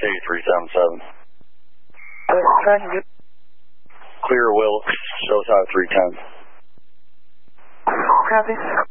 8377. Good. Clear Wilkes, shows high 310. Copy.